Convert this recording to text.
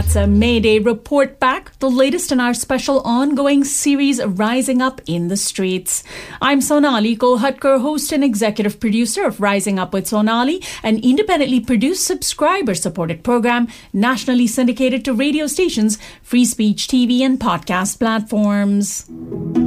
That's a May Day report back, the latest in our special ongoing series Rising Up in the Streets. I'm Sonali Kolhatkar, host and executive producer of Rising Up with Sonali, an independently produced subscriber-supported program nationally syndicated to radio stations, free speech TV and podcast platforms.